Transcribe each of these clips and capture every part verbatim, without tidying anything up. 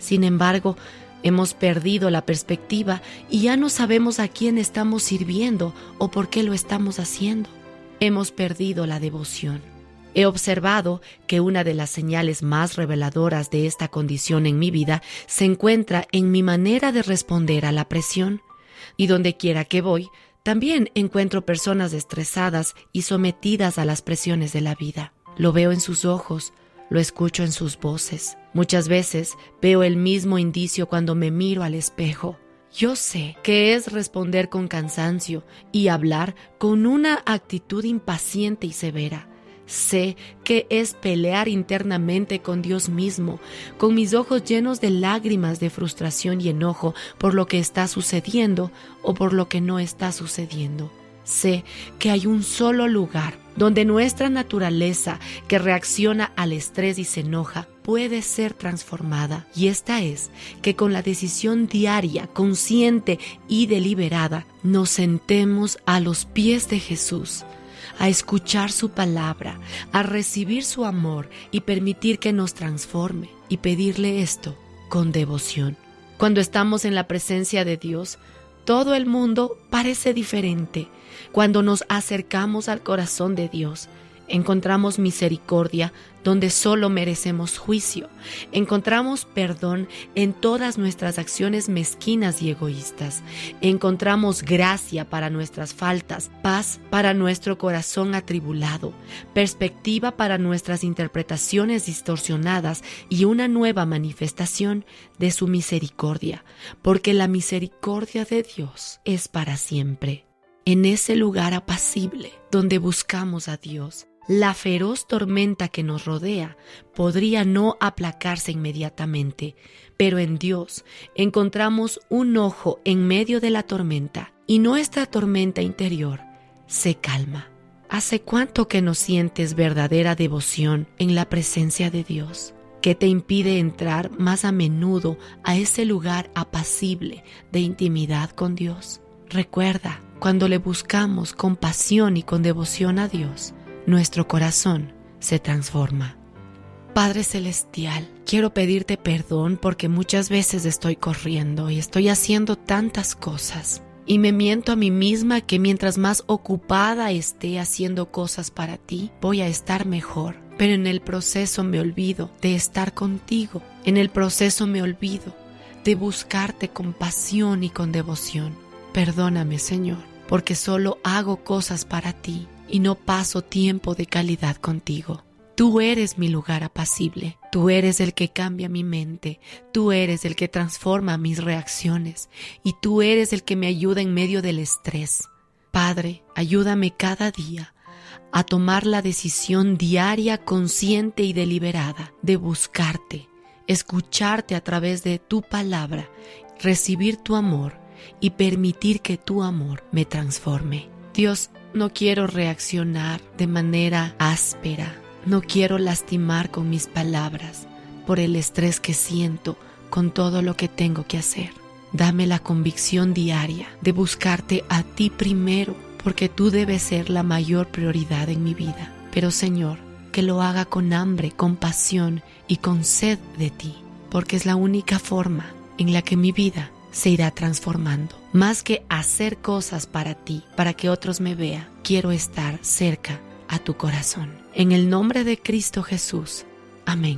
Sin embargo, hemos perdido la perspectiva y ya no sabemos a quién estamos sirviendo o por qué lo estamos haciendo. Hemos perdido la devoción. He observado que una de las señales más reveladoras de esta condición en mi vida se encuentra en mi manera de responder a la presión. Y donde quiera que voy, también encuentro personas estresadas y sometidas a las presiones de la vida. Lo veo en sus ojos, lo escucho en sus voces. Muchas veces veo el mismo indicio cuando me miro al espejo. Yo sé que es responder con cansancio y hablar con una actitud impaciente y severa. Sé que es pelear internamente con Dios mismo, con mis ojos llenos de lágrimas de frustración y enojo por lo que está sucediendo o por lo que no está sucediendo. Sé que hay un solo lugar donde nuestra naturaleza que reacciona al estrés y se enoja puede ser transformada, y esta es que con la decisión diaria, consciente y deliberada, nos sentemos a los pies de Jesús, a escuchar su palabra, a recibir su amor y permitir que nos transforme, y pedirle esto con devoción. Cuando estamos en la presencia de Dios, todo el mundo parece diferente. Cuando nos acercamos al corazón de Dios, encontramos misericordia donde solo merecemos juicio. Encontramos perdón en todas nuestras acciones mezquinas y egoístas. Encontramos gracia para nuestras faltas, paz para nuestro corazón atribulado, perspectiva para nuestras interpretaciones distorsionadas y una nueva manifestación de su misericordia, porque la misericordia de Dios es para siempre. En ese lugar apacible donde buscamos a Dios, la feroz tormenta que nos rodea podría no aplacarse inmediatamente, pero en Dios encontramos un ojo en medio de la tormenta y nuestra tormenta interior se calma. ¿Hace cuánto que no sientes verdadera devoción en la presencia de Dios? ¿Qué te impide entrar más a menudo a ese lugar apacible de intimidad con Dios? Recuerda, cuando le buscamos con pasión y con devoción a Dios, nuestro corazón se transforma. Padre Celestial, quiero pedirte perdón porque muchas veces estoy corriendo y estoy haciendo tantas cosas. Y me miento a mí misma que mientras más ocupada esté haciendo cosas para ti, voy a estar mejor. Pero en el proceso me olvido de estar contigo. En el proceso me olvido de buscarte con pasión y con devoción. Perdóname, Señor, porque solo hago cosas para ti y no paso tiempo de calidad contigo. Tú eres mi lugar apacible, tú eres el que cambia mi mente, tú eres el que transforma mis reacciones y tú eres el que me ayuda en medio del estrés. Padre, ayúdame cada día a tomar la decisión diaria, consciente y deliberada de buscarte, escucharte a través de tu palabra, recibir tu amor y permitir que tu amor me transforme. Dios, no quiero reaccionar de manera áspera, no quiero lastimar con mis palabras por el estrés que siento con todo lo que tengo que hacer. Dame la convicción diaria de buscarte a ti primero, porque tú debes ser la mayor prioridad en mi vida. Pero Señor, que lo haga con hambre, con pasión y con sed de ti, porque es la única forma en la que mi vida se irá transformando. Más que hacer cosas para ti, para que otros me vean, quiero estar cerca a tu corazón. En el nombre de Cristo Jesús. Amén.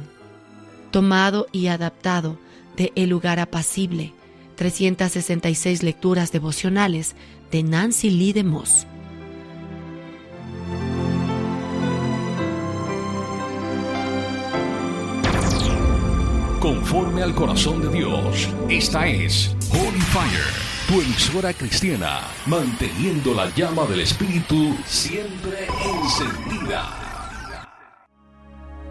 Tomado y adaptado de El lugar apacible, trescientas sesenta y seis lecturas devocionales de Nancy Lee DeMoss. Conforme al corazón de Dios, esta es Holy Fire, tu emisora cristiana, manteniendo la llama del Espíritu siempre encendida.